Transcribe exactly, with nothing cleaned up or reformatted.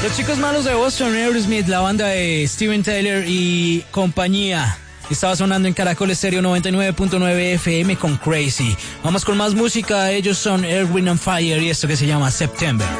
Los chicos malos de Boston, Aerosmith, la banda de Steven Tyler y compañía. Estaba sonando en Caracol Estéreo noventa y nueve punto nueve F M con Crazy. Vamos con más música. Ellos son Earth, Wind and Fire y esto que se llama September.